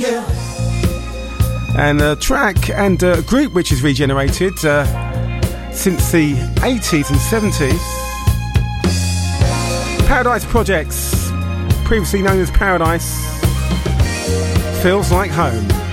you. And a track and a group which is regenerated since the 80s and 70s. Paradise Projects, previously known as Paradise, Feels Like Home.